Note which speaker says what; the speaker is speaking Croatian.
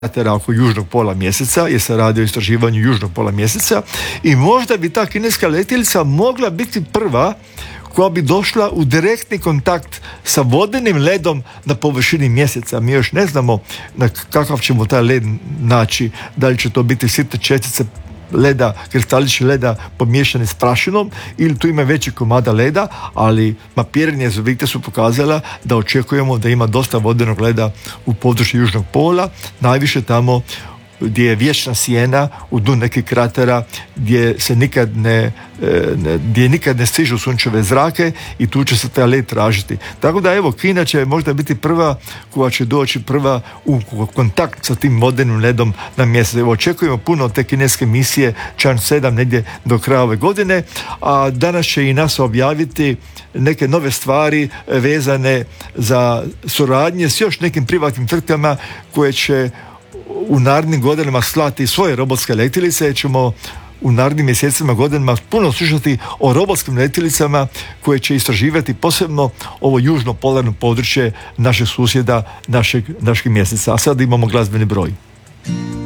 Speaker 1: kratera oko južnog pola mjeseca, jer se radi o istraživanju južnog pola mjeseca, i možda bi ta kineska letjelica mogla biti prva koja bi došla u direktni kontakt sa vodenim ledom na površini mjeseca. Mi još ne znamo na kakav ćemo taj led naći, da li će to biti sitne čestice leda, kristalići leda pomiješani s prašinom, ili tu ima veći komada leda, ali mapiranje izovite su pokazala da očekujemo da ima dosta vodenog leda u području južnog pola, najviše tamo gdje je vječna sjena, u dnu nekih kratera gdje se nikad ne stižu sunčeve zrake, i tu će se taj led tražiti. Tako da evo, Kina će možda biti prva koja će doći prva u kontakt sa tim vodenim ledom na mjesec. Evo, očekujemo puno od te kineske misije Chang 7 negdje do kraja ove godine, a danas će i NASA objaviti neke nove stvari vezane za suradnje s još nekim privatnim tvrtkama koje će u narednim godinama slati svoje robotske letjelice. Ćemo u narednim mjesecima, godinama puno slušati o robotskim letjelicama koje će istraživati posebno ovo južno polarno područje našeg susjeda, našeg mjeseca. A sad imamo glazbeni broj.